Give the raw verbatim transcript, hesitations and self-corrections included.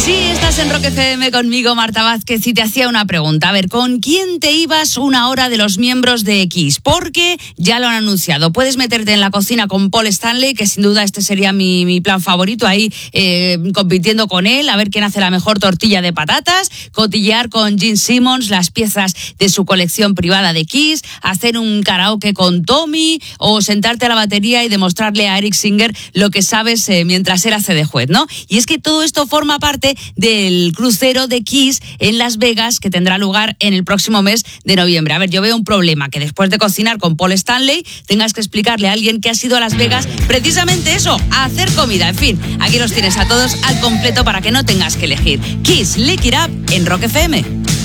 sí, estás en Rock F M conmigo, Marta Vázquez, y te hacía una pregunta. A ver, ¿con quién te ibas una hora de los miembros de Kiss? Porque ya lo han anunciado. Puedes meterte en la cocina con Paul Stanley, que sin duda este sería mi, mi plan favorito, ahí eh, compitiendo con él, a ver quién hace la mejor tortilla de patatas, cotillear con Gene Simmons las piezas de su colección privada de Kiss, hacer un karaoke con Tommy o sentarte a la batería y demostrarle a Eric Singer lo que sabes eh, mientras él hace de juez, ¿no? Y es que todo esto forma parte del crucero de Kiss en Las Vegas, que tendrá lugar en el próximo mes de noviembre. A ver, yo veo un problema, que después de cocinar con Paul Stanley tengas que explicarle a alguien que ha ido a Las Vegas precisamente eso, a hacer comida. En fin, aquí los tienes a todos al completo para que no tengas que elegir. Kiss, Lick It Up en Rock F M.